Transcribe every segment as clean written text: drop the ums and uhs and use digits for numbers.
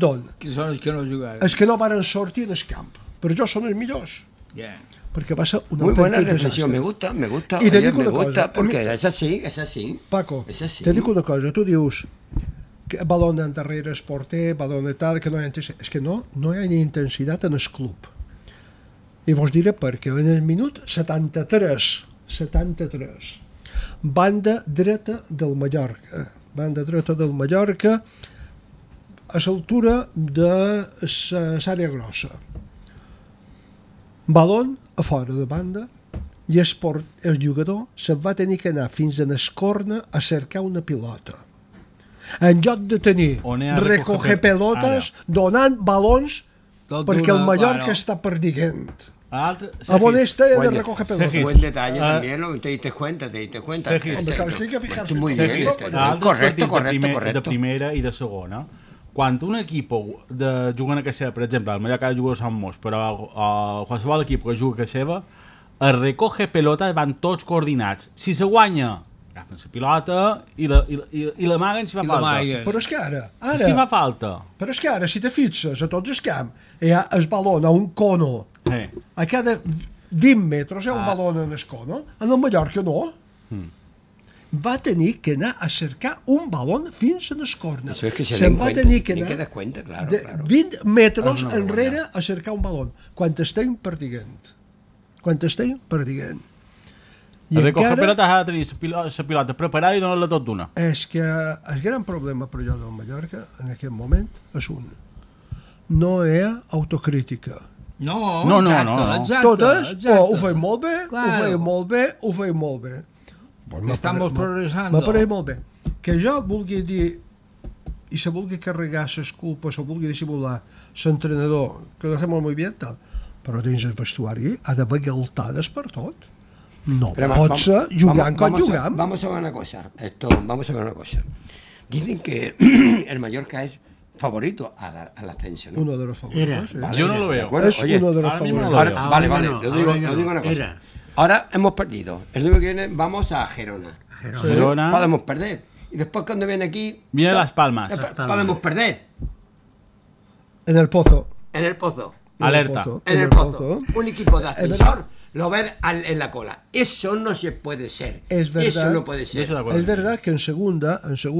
perdó, Que són els que no jugaren. els que no varen sortir del camp. Per això són els millors. Yeah. Perquè va ser una Muy buena autèntica reflexión, desastre. me gusta. Y te Oye, digo me una gusta, cosa, porque es así. Paco, És així. te dic una cosa, tu dius que balón endarrere es porter, balón de tal, que no hi ha intensitat. És que no hi ha ni intensitat en el club. I vos diré perquè en el minut 73, banda dreta del Mallorca, a l'altura de l'àrea grossa. Balón a fora de banda i el jugador se'n va tenir que anar fins a l'escorna a cercar una pilota. En lloc de tenir recoger pelotes, donant balons perquè el Mallorca està perdiguent. A on està de recoger pelotes. Buen detalle también, te diste cuenta. Hombre, claro, es que hay que fijarse. Muy bien. Correcto. De primera i de segona, quan un equip juga a casa seva, per exemple, el Mallorca juga a Sant Mos, però qualsevol equip que juga a casa seva, el recoge pelotes van tots coordinats. Si se guanya, agafen la pilota i l'amaguen si fa falta. Però és que ara... Si fa falta. Però és que ara, si te fixes a tots els camps, hi ha el balón a un cono. A cada 20 metres hi ha un balón en el cono. En el Mallorca no. Va tenir que anar a cercar un balón fins a l'escorna. Se'n va tenir que anar 20 metres enrere a cercar un balón. Quan estem perdiguent. El recoger pelotes ha de tenir la pilota preparada i donar-la tot d'una. És que el gran problema per jo del Mallorca en aquest moment és un. No hi ha autocrítica. No. Totes, ho feim molt bé, ho feim molt bé. Estamos progresando. M'apareix molt bé. Que jo vulgui dir i se vulgui carregar les culpes o vulgui dissimular l'entrenador, que lo hacemos muy bien, tal, però dins el vestuari ha d'haver galtades per tot. No pot ser jugant com jugant. Vamos a ver una cosa. Dicen que el Mallorca es favorito al ascenso, ¿no? Uno de los favoritos. Vale, yo no lo veo. Es uno de los favoritos. Vale, lo digo una cosa. Ahora hemos perdido. El domingo que viene vamos a Gerona. Podemos perder. Y después cuando viene aquí... Viene Las Palmas. Podemos perder. En el Pozo. Alerta. En el Pozo. Un equipo de ascensor lo ven en la cola. Eso no se puede ser. Es verdad, eso no puede ser. Es verdad que en segunda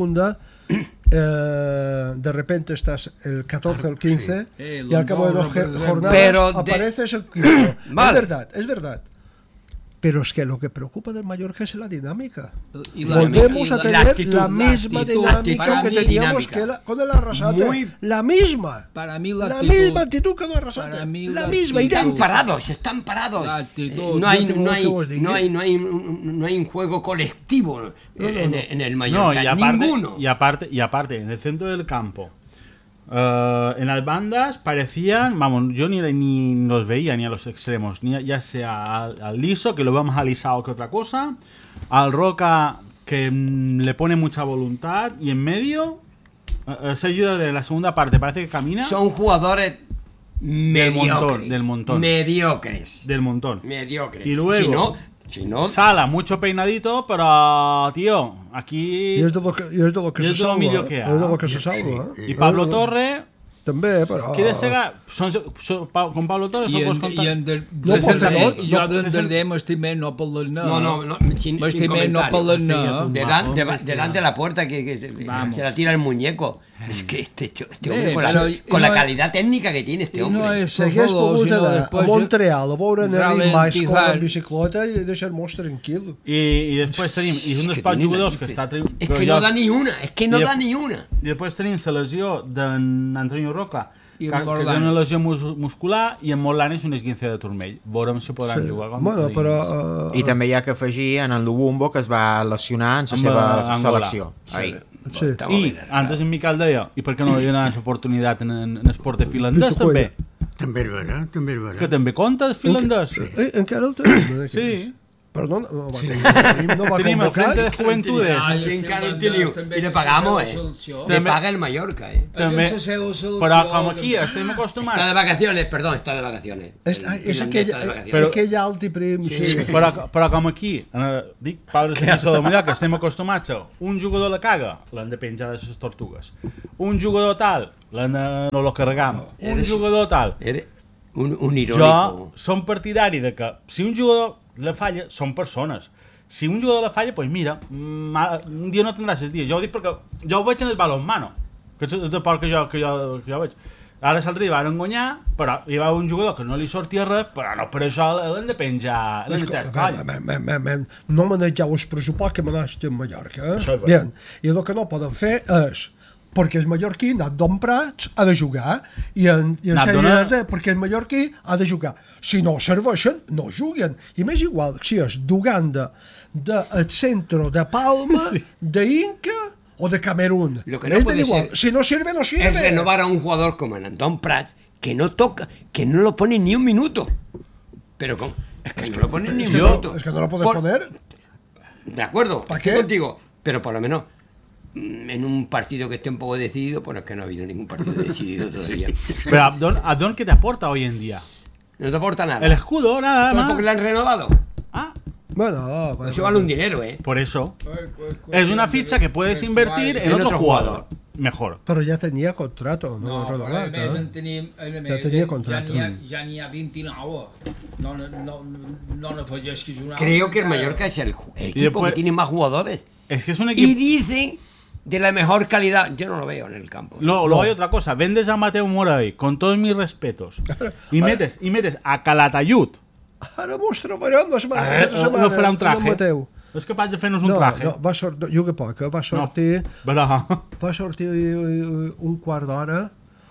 de repente estás el 14 o el 15 y al cabo de 2 jornadas apareces el 15. Vale. Es verdad. Pero es que lo que preocupa del Mallorca es la dinámica. Volvemos a tener la misma dinámica que teníamos con el Arrasate. La misma. Para mí la misma actitud que el Arrasate. La misma. Están parados. No hay un juego colectivo en el Mallorca. Ninguno. Y aparte, en el centro del campo, en las bandas parecían, yo ni los veía ni a los extremos, ni ya sea al Liso, que lo veo más alisado que otra cosa, al Roca, que le pone mucha voluntad, y en medio Sergio de la segunda parte parece que camina. Son jugadores del montón. Mediocres. Y luego si no, Sala, mucho peinadito, pero tío, aquí... Y es de lo que se salva. Y Pablo Torre... També, però... ¿Quieres ser? Con Pablo Torres no pots comptar? Jo d'endarder m'estimé no per les no. Sin comentario. Delante de la puerta que se la tira el muñeco. Es que este hombre con la calidad técnica que tiene este hombre. S'hagués pogut anar a Montreal a veure Enric Mas córrer en bicicleta i deixar-nos tranquil. I després tenim un dels pocs jugadors que està... Es que no da ni una. I després tenim la lesió d'Antonio Roca, que té una lesió muscular, i en Morlán és un esguince de turmell. Veurem si podran jugar contra I també hi ha que afegir en el Lubumbo, que es va lesionar en la seva selecció. I antes en Miquel deia, i per què no li donen l'oportunitat en esport de finlandès també? També és vera. Que també compta el finlandès. Encara el tenim. Sí. Però no va Tenim el convocar. Frente de Juventudes. Sí, encara en teniu. I le pagamos, Le paga el Mallorca, També. Però com aquí estem Está de acostumats... vacaciones, perdón, está de vacaciones. És aquell alt i prim, sí. Però com aquí, dic, Pablo Senso de Mallorca, estem acostumats a un jugador la caga, l'han de penjar de les tortugues. Un jugador tal, no lo carregam. Un jugador tal. Un irònico. Jo som partidari de que si un jugador la falla, són persones. Si un jugador la falla, doncs mira, un dia no tindràs el dia. Jo ho dic perquè jo ho veig en el balonmano, que és el deport que jo veig. Ara l'altre dia van guanyar, però hi va un jugador que no li sortia res, però no per això l'hem de penjar, l'hem de treure coll. No manegeu el pressupost que manegeu a Mallorca. Bien. I el que no poden fer és perquè el mallorquí, Nat Don Prats, ha de jugar, i perquè el mallorquí ha de jugar. Si no serveixen, no juguen. I m'és igual si és d'Uganda, del centre de Palma, d'Inca o de Camerún. Lo que no puede ser, si no sirve, no sirve. Es renovar a un jugador como Don Prats, que no toca, que no lo pone ni un minuto. Pero ¿cómo? Es que no lo pone ni un minuto. Es que no lo puedes poner. De acuerdo, ¿Para estoy qué? contigo, pero por lo menos en un partido que esté un poco decidido, pues es que no ha habido ningún partido decidido todavía. Pero Abdón, ¿qué te aporta hoy en día? No te aporta nada. El escudo, nada Todo más. porque le han renovado. Ah, Bueno, Eso vale un dinero, por eso. Es una ficha que puedes invertir en otro jugador. Mejor. Però ja tenia contrato, no però a més ja tenia contrato. Ja n'hi ha 29. No n'afegeixis una altra. Creo que el Mallorca es el equipo después, que tiene más jugadores. Es que es un equipo... Y dicen de la mejor calidad. Yo no lo veo en el campo. Luego hay otra cosa. Vendes a Mateu Morey, con todos mis respetos, y metes a Calatayud. Ara mos trobarem la setmana. No farà un traje. És capaç de fer-nos un traje. No, va sortir, jo que poc, va sortir un quart d'hora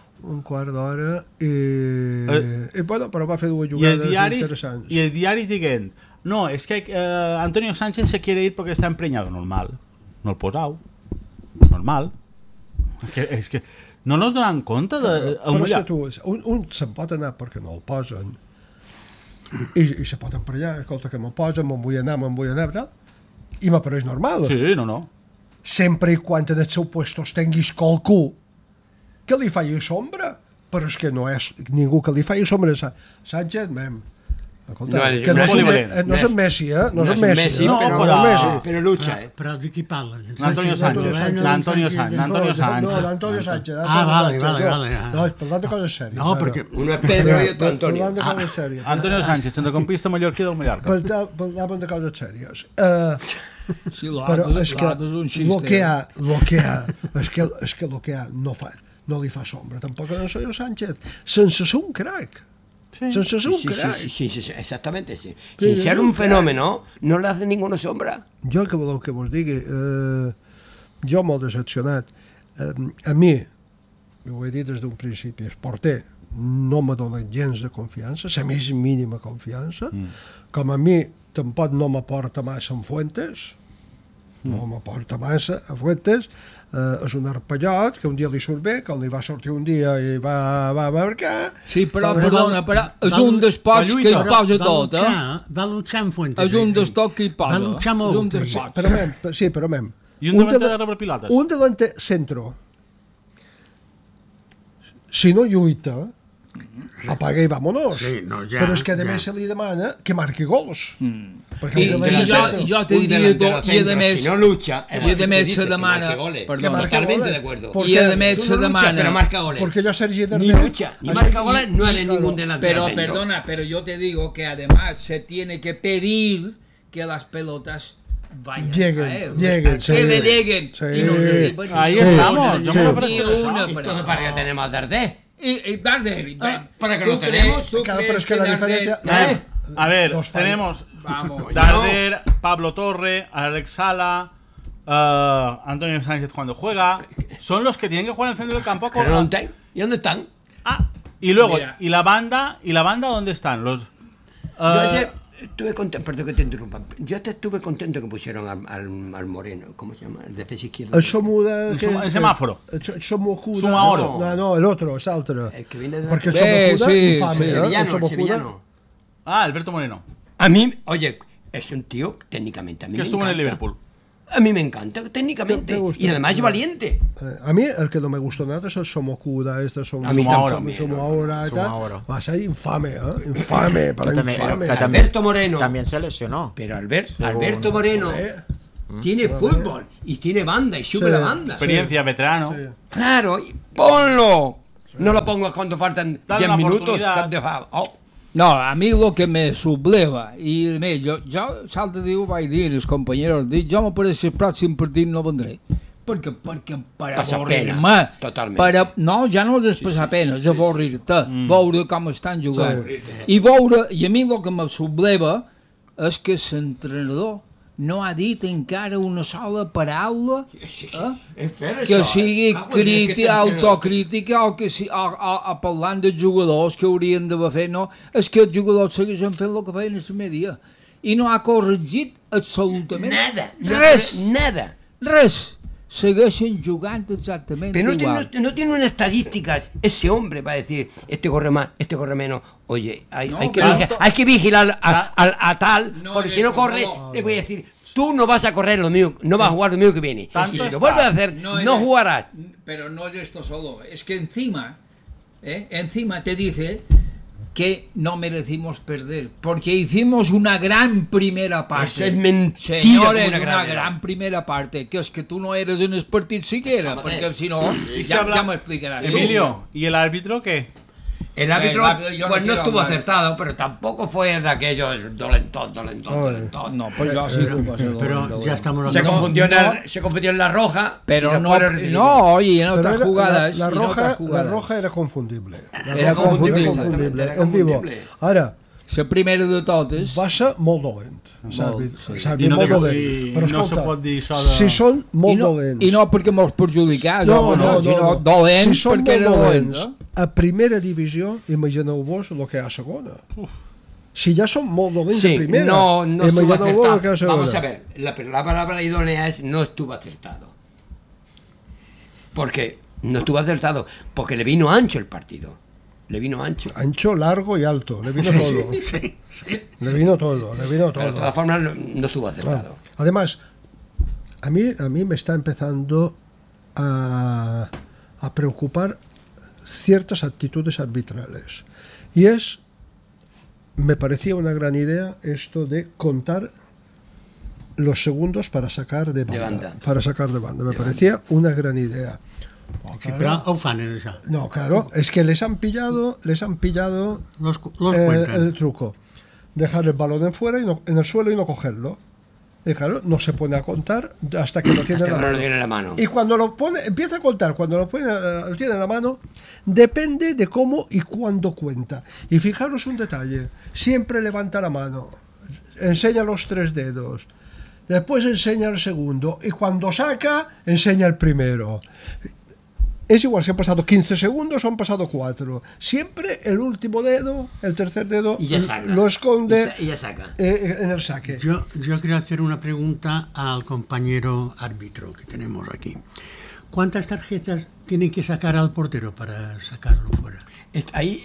i bueno, però va fer dues jugades interessants. I els diaris dient, no, és que Antonio Sánchez se quiere ir porque está empreñado. Normal. No el posau. Normal. És que no nos donen compte de... Però és que tu, un se'n pot anar perquè no el posen i se pot emprenyar, escolta que me'l posen, me'n vull anar, tal, i m'apareix normal. Sí, no. Sempre i quan en el seu puesto tinguis qualcú que li faci sombra, però és que no és ningú que li faci sombra a Sánchez, escolta, que no és en Messi, No és en Messi, però lucha, Però de qui parles? L'Antonio Sánchez. L'Antonio Sánchez. Vale. No, parlant de coses sèries. No, perquè... Uno es Pedro y otro Antonio. Parlant de coses sèries. Antonio Sánchez, centrocampista mallorquí del Mallorca. Parlant de coses sèries. Sí, però és que un el que hi ha no li fa sombra tampoc a Antonio Sánchez sense ser un crack. Sense ser un crack. Sí, exactamente, sí. Sin ser un fenómeno, no le hace ninguna sombra. Jo que voleu que vos digui, jo molt decepcionat. A mi, ho he dit des d'un principi, el porter no me dona gens de confiança, la més mínima confiança, com a mi tampoc no m'aporta massa en Fuentes, és un arpellot que un dia li surt bé, que li va sortir un dia i va marcar. Sí, però perdona, és un dels pocs que hi posa tot, Va luchar en Fuentes. És un dels pocs que hi posa. Va luchar molt. Però mem. I un delanter de rebre pilotes. Un delanter centro. Si no lluita, apaga i vámonos. Sí, no, ja, però és que a més se li demana que marqui gols. I jo te diria i a més si no lucha, i a més se demana totalmente de acuerdo. I a més se demana pero marca goles. Porque yo Sergi ni lucha ni marca goles, no hay ningún delantero. Pero perdona, pero yo te digo que además se tiene que pedir que las pelotas lleguen. Que le lleguen. Ahí estamos. Entonces para qué tenemos a Darder. Y Darder, para que lo tenemos. Claro, pero es que la diferencia... A ver, tenemos Darder, Pablo Torre, Alex Sala, Antonio Sánchez cuando juega. Son los que tienen que jugar en el centro del campo. ¿Y dónde están? Y luego, ¿y la banda dónde están? Yo ayer estuve contento, perdón que te interrumpa. Yo estuve contento que pusieron al Moreno, ¿cómo se llama? El defensa izquierdo. El semáforo. Somaoro. No, el otro, es otro. El que viene de Porque el Somacuda, sevillano. Alberto Moreno. A mí, oye, Es un tío técnicamente. A mí que me estuvo en el encanta. Liverpool. A mí me encanta técnicamente. ¿Te gusta? Y además es valiente. A mí el que no me gustó nada es el Somokuda, A mí Somohora y tal. Sumohora. Va a ser infame, ¿eh? Infame, para También- infame. que también- Alberto Moreno. También se lesionó. Pero Según- Alberto Moreno tiene fútbol y tiene banda y sube Sí. la banda. Experiencia, veterano. Sí. Claro, y ponlo. No lo pongas cuando faltan Dale 10 una minutos. oportunidad. Que has dejado. Oh. No, a mi lo que me subleva, i més, jo salta diu, vaig dir als companyeros, dic, jo per el pròxim partit no vendré. Perquè per Passa avorrir-me, pena, totalment. no, ja no és passar pena, és avorrir-te, veure com estan jugant. Sí. I a mi el que me subleva és que l'entrenador no ha dit encara una sola paraula que sigui autocrítica o que parlant dels jugadors que haurien d'haver fet, no, és que els jugadors segueixen fent el que feien el primer dia i no ha corregit absolutament res, segueixen jugant exactament Pero igual. no tiene unas estadísticas ese hombre para decir, este corre más, este corre menos. Oye, hay que vigilar a tal, No, porque si no eso corre, no. le voy a decir, tú no vas a correr lo mío, no vas a jugar lo mío que viene. Tanto Y si está. lo vuelves a hacer, no jugarás. Pero no es esto solo, es que encima te dice que no merecimos perder, porque hicimos una gran primera parte. Eso es mentira. Señores, como una gran primera parte, que es que tú no eres en el partido siquiera, Eso, porque si no, Y se ya habla- me explicarás. tú. Emilio, ¿y el árbitro qué? El árbitro, yo no pues no quiero estuvo hablar. acertado, pero tampoco fue de aquellos dolentón. No, pues yo sí culpa, se lo- Pero lo- ya estamos Se hablando. confundió en la roja. Pero y no, después recibí- no, oye, en Pero otras era- jugadas. la en otras roja, la jugadas. roja era confundible. Era confundible, exactamente, era En vivo. confundible. Ara, La primera de totes. va ser molt dolent. I no, molt te, dolent. i Però no escolta, se pot dir això de... si són I molt no, dolents... I no perquè mos perjudicàs, sinó Si dolents són perquè molt era dolents dolent. a primera divisió, imagineu-vos el que hi ha a segona. Si ja són molt dolents Sí, a primera, no estuvo imagineu-vos el que hi ha a acertado. segona. Vamos a ver, la palabra idónea es no estuvo acertado. Porque no estuvo acertado, porque le vino ancho el partido. Le vino ancho. Ancho, largo y alto, le vino todo. Le vino todo, le vino Pero de todo. todas formas no estuvo acertado. Además, a mí me está empezando a preocupar ciertas actitudes arbitrales. Y me parecía una gran idea esto de contar los segundos para sacar de banda. Para sacar de banda. Me parecía una gran idea. Sí, però ho fan, això. No, claro, es que les han pillado Los cuentan. el truco. Dejar el balón en el suelo y no cogerlo. Y claro, no se pone a contar hasta que lo tiene, Hasta en que la no lo mano. tiene en la mano. Y cuando lo pone, empieza a contar, cuando lo tiene en la mano, depende de cómo y cuándo cuenta. Y fijaros un detalle, siempre levanta la mano, enseña los 3 dedos, después enseña el segundo, y cuando saca, enseña el primero. Es igual si han pasado 15 segundos o han pasado 4. Siempre el último dedo, el tercer dedo, Y ya saca. lo esconde Y ya saca. en el saque. Yo quiero hacer una pregunta al compañero árbitro que tenemos aquí. ¿Cuántas tarjetas tiene que sacar al portero para sacarlo fuera? Ahí,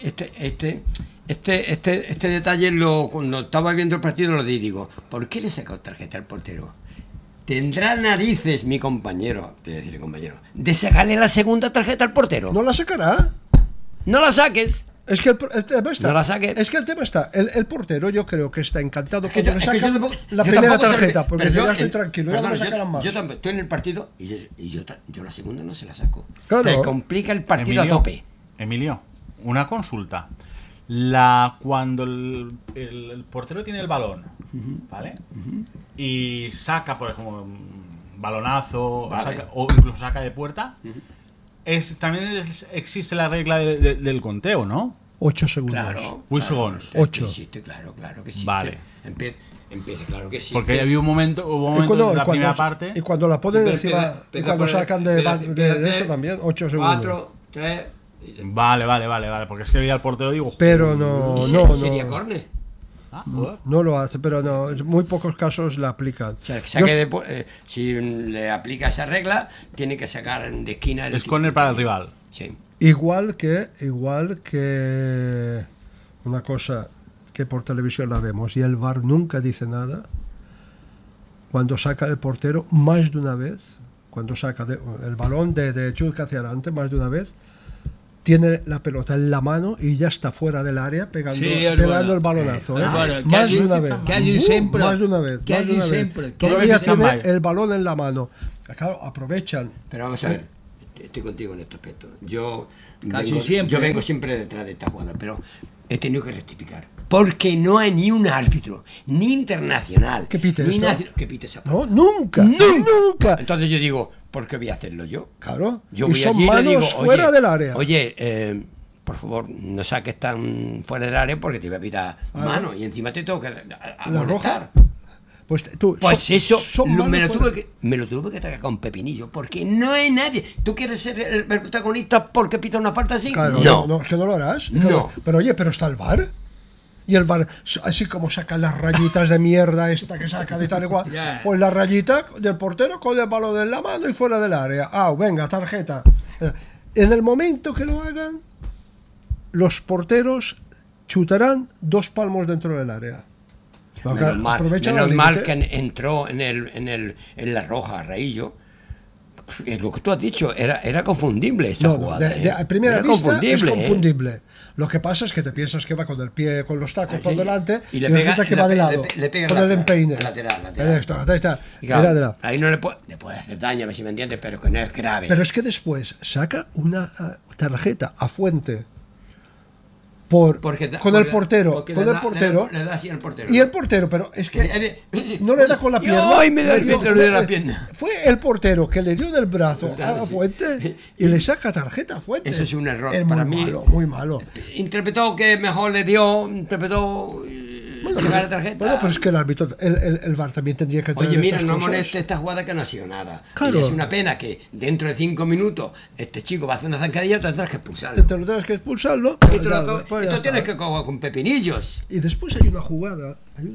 este detalle, cuando estaba viendo el partido lo di, digo, ¿por qué le sacó tarjeta al portero? Tendrá narices mi compañero, te voy a decir compañero, de sacarle la segunda tarjeta al portero. ¿No la sacará? No la saques. Es que el tema está. No la saque. Es que el tema está. El portero, yo creo que está encantado Es que cuando yo- le es que sacan yo tampoco- la yo primera tampoco sé- tarjeta, porque pero dice, yo ya estoy en- tranquilo, ya no me perdona, sacarán más. Yo también estoy en el partido y yo la segunda no se la saco. Claro. Te complica el partido Emilio, a tope. Emilio, una consulta. Cuando el portero tiene el balón, ¿vale? Y saca, por ejemplo, un balonazo, Vale. o incluso saca de puerta, también existe la regla del conteo, ¿no? 8 segundos. Claro. 8 segons. Claro, 8. existe, claro que sí. Vale. Empieza, claro que sí. Porque había un momento en la primera parte. Y cuando la ponen Empieza- encima, y empieza cuando por el- sacan de empieza esto también, 8 segundos. 4, 3. Vale, porque es que veía al portero y digo... Pero no, Sería no, córner. joder. no lo hace, pero no, en muy pocos casos la aplican. O sea, que saque si le aplica esa regla, tiene que sacar de esquina. Es córner para el rival. Sí. Igual que una cosa que por televisión la vemos y el VAR nunca dice nada, cuando saca el portero más de una vez, cuando saca el balón de chute hacia adelante más de una vez, tiene la pelota en la mano y ya está fuera del área pegando el balonazo. Más de una vez. Más de una vez. Todavía tiene el balón en la mano. Claro, aprovechan. Pero vamos a ver, estoy contigo en este aspecto. Yo vengo siempre detrás de esta jugada, pero he tenido que rectificar. Porque no hay ni un árbitro, ni internacional, que pite ni esto. que pite esa parte. No, nunca. Entonces yo digo, ¿por qué voy a hacerlo yo? Claro, yo voy y son allí manos y le digo, fuera del área. Oye, por favor, no saques tan fuera del área porque te voy a pitar mano y encima te tengo que molestar. Pues eso me lo tuve que tragar con pepinillo, porque no hay nadie. ¿Tú quieres ser el protagonista porque pita una falta así? Claro, no, es que no lo harás. No. Pero oye, pero está el VAR. Y el VAR, así como saca las rayitas de mierda esta que saca de tal igual, pues la rayita del portero con el balón en la mano y fuera del área. Venga, tarjeta. En el momento que lo hagan, los porteros chutarán 2 palmos dentro del área. Menos mal que entró en la roja, Raillo. Lo que tú has dicho, era confundible esta jugada. A primera vista es confundible. Lo que pasa es que te piensas que va con el pie, con los tacos por delante y resulta que va de lado, con el empeine. Lateral. Claro, ahí no le puede hacer daño, a ver si me entiendes, pero que no es grave. Pero es que después saca una tarjeta a Fuente con el portero, le da así al portero. Y el portero, pero es que no le da con la pierna. ¡Ay, me da de la pierna! Fue el portero que le dio del brazo a Fuente y le saca tarjeta a Fuente. Eso es un error para mí. Muy malo. Interpretó que mejor le dio, la tarjeta. Bueno, pero es que el árbitro, el VAR también tendría que tener. Oye, mira, no moleste esta jugada que no ha sido nada. Claro. Y es una pena que dentro de 5 minutos este chico va a hacer una zancadilla, tendrás que expulsarlo. Te lo tendrás que expulsarlo. Esto tienes que coger con pepinillos. Y después hay una jugada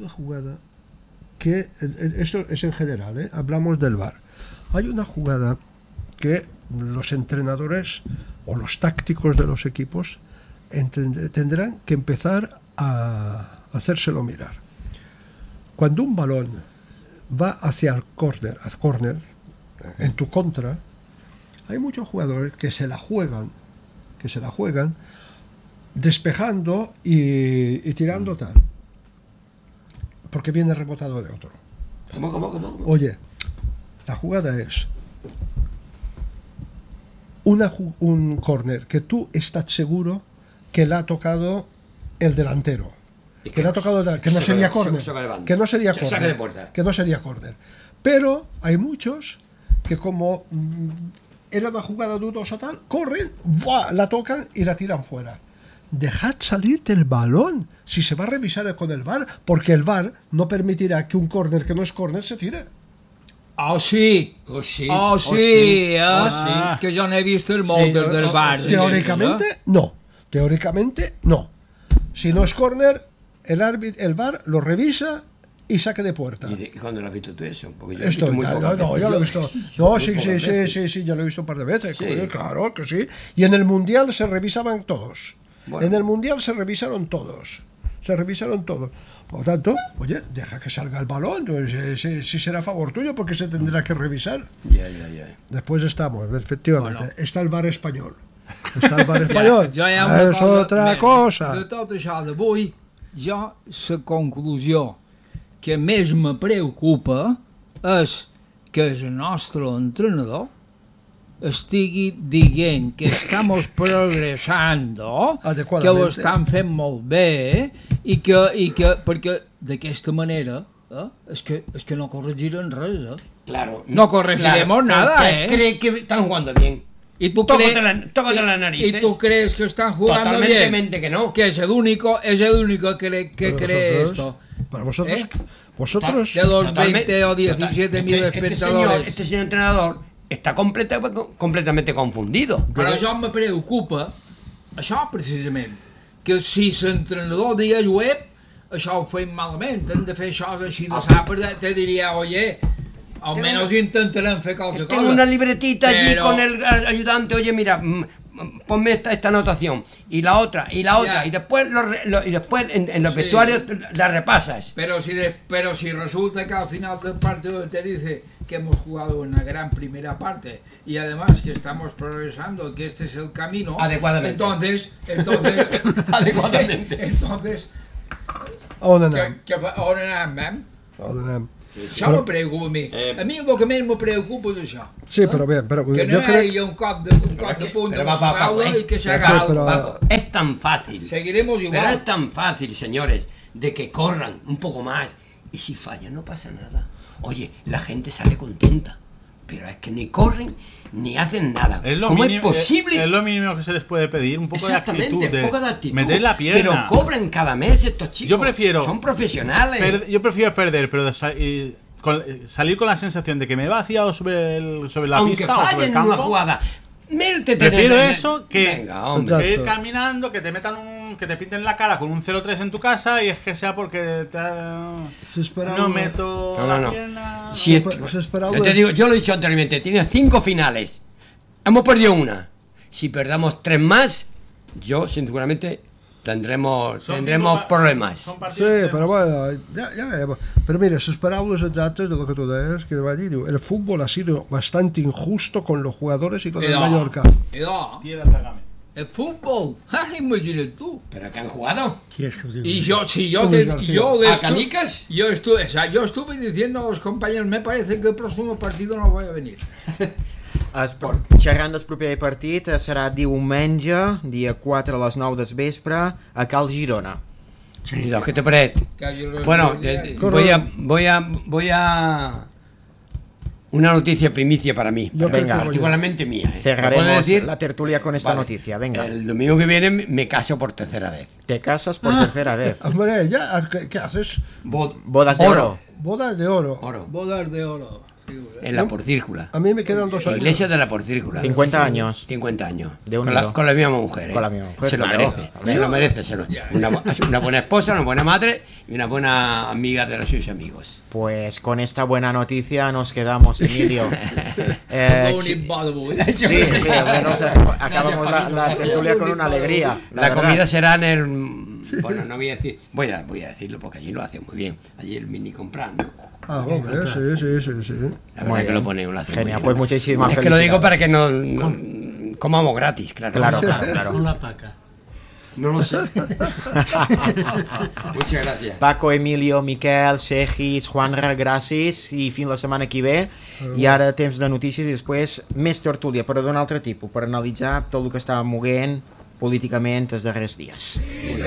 que, esto es en general, hablamos del VAR. Hay una jugada que los entrenadores o los tácticos de los equipos tendrán que empezar a hacérselo mirar. Cuando un balón va hacia el córner, en tu contra, hay muchos jugadores que se la juegan despejando y tirando tal, porque viene rebotado de otro. ¿Cómo? Oye, la jugada es un córner que tú estás seguro que le ha tocado el delantero. Que le ha tocado que no sería córner, que no sería córner. Pero hay muchos que como era una jugada dudosa tal, corren, la tocan y la tiran fuera. Dejad salir del balón si se va a revisar con el VAR, porque el VAR no permitirá que un córner que no es córner se tire. Sí. Que yo no he visto el molde del VAR. Teóricamente no. Si no es córner, el VAR lo revisa y saque de puerta. ¿Y cuándo lo has visto tú eso? Porque yo ya lo he visto. Sí, ya lo he visto un par de veces. Sí. Claro que sí. Y en el Mundial se revisaban todos. Bueno. En el Mundial se revisaron todos. Por lo tanto, oye, deja que salga el balón. Si será a favor tuyo, porque se tendrá que revisar. Ya. Después estamos, efectivamente. Está el VAR español. Es otra cosa. De tot això d'avui, jo la conclusió que més me preocupa és que el nostre entrenador estigui dient que estamos progressando, que ho estan fent molt bé i que perquè d'aquesta manera es que no corregiran res. Claro. No corregiremos nada. Cree que están jugando bien. ¿Y tú tócate las narices. ¿Y tú crees que están jugando bien? Que no. Que es el único que cree esto. Para vosotros, de los 20 o 17 mil espectadores. Este señor entrenador está completamente confundido. Però això me preocupa, això precisament, que si l'entrenador digués web, això ho fem malament, hem de fer això així de sàper, te diria, oye, al menos intentarem fer qualsevol cosa. Tengo una libretita allí con el ayudante, oye, mira, ponme esta anotación, y la otra, y después, en los vestuarios la repasas. Pero si resulta que al final del partido te dice que hemos jugado una gran primera parte y además que estamos progresando, que este es el camino adecuadamente, entonces adecuadamente, on anem. On anem. On anem. Això no preocupa a mi el que més me preocupa és això. Sí, però bé, però que no hi hagi un cop de punta a la taula y que se haga algo. Es tan fácil. Seguiremos igual. Pero es tan fácil, señores, de que corran un poco más. Y si fallan, no pasa nada. Oye, la gente sale contenta. Pero es que ni corren ni hacen nada. ¿Cómo es posible? Es lo mínimo que se les puede pedir, un poco de actitud. Un poco de actitud. Meter la pierna. Pero cobran cada mes estos chicos. Yo prefiero... Son profesionales. Yo prefiero perder, pero salir con la sensación de que me he vaciado sobre la pista o sobre el campo. Aunque fallen en una jugada. Prefiero eso que, venga, que ir caminando, que te metan que te pinten la cara con un 0-3 en tu casa y es que sea porque no meto la pierna. Si yo lo he dicho anteriormente, tiene 5 finales. Hemos perdido una. Si perdamos 3 más, yo seguramente tendremos problemas. Sí, però bueno, ja veiem. Però mira, les paraules exactes de lo que tú deies, que va dir, el fútbol ha sido bastante injusto con los jugadores y con el Mallorca. El fútbol, imagínate tú. ¿Pero que han jugado? Y yo estuve diciendo a los compañeros, me parece que el próximo partido no voy a venir. Xerrant del proper partit serà diumenge, dia 4 a les 9 del vespre, a Cal Girona. Sí, ¿qué te parece? Bueno, voy a una noticia primicia para mí. Venga, particularmente mía. Cerraremos decir? La tertulia con esta noticia. Venga. El domingo que viene me caso por tercera vez. ¿Te casas por tercera vez? Hombre, ¿qué haces? Bodas de oro. Bodas de oro. Bodas de oro. En la Porcírcula. A mí me quedan 2 años. Iglesia de la Porcírcula. 50 años. 50 años. Con la misma mujer. Con la misma mujer. Se lo merece. Se lo merece. Una buena esposa, una buena madre y una buena amiga de los suyos amigos. Pues con esta buena noticia nos quedamos, Emilio. Sí, acabamos la tertulia con una alegría. La comida será en el... Bueno, no voy a decir... Voy a decirlo porque allí lo hacen muy bien. Allí el mini compran, ¿no? Ah, hombre, sí. La verdad que lo pone un genial, pues muchísimas felicidades. Es que lo digo para que no comamos gratis, claro. Claro. Con la paca. No lo sé. Muchas gracias. Paco, Emilio, Miquel, Segis, Juanra, gràcies i fins la setmana que ve. I ara temps de notícies i després més tertúlia, però d'un altre tipus, per analitzar tot el que està movent políticament els darrers dies.